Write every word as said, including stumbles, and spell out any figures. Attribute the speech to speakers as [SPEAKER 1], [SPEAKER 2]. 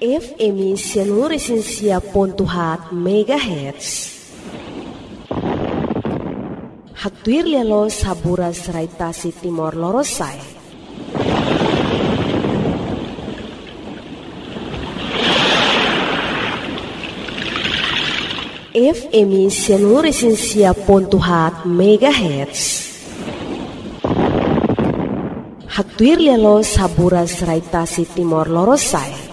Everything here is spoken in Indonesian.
[SPEAKER 1] F M Sianuresensia pontuhat megahertz. Hatuir lelo sabura seraitasi Timor Lorosai. F M Sianuresensia pontuhat megahertz. Hatuir lelo sabura seraitasi Timor Lorosai.